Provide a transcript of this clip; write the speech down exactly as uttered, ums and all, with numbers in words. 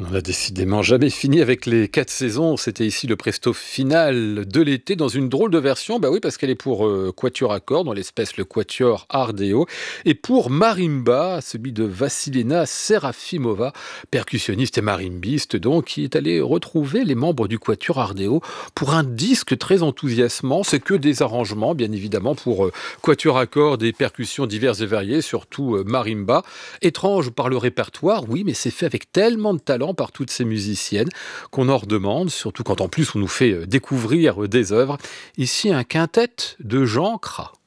On n'a décidément jamais fini avec les quatre saisons. C'était ici le presto final de l'été dans une drôle de version. Bah oui, parce qu'elle est pour euh, quatuor à cordes, dans l'espèce le quatuor Ardeo, et pour marimba, celui de Vassilena Serafimova, percussionniste et marimbiste, donc, qui est allé retrouver les membres du quatuor Ardeo pour un disque très enthousiasmant. C'est que des arrangements, bien évidemment, pour euh, quatuor à cordes et percussions diverses et variées, surtout euh, marimba. Étrange par le répertoire, oui, mais c'est fait avec tellement de talent par toutes ces musiciennes qu'on en redemande, surtout quand en plus on nous fait découvrir des œuvres. Ici, un quintet de Jean Cras.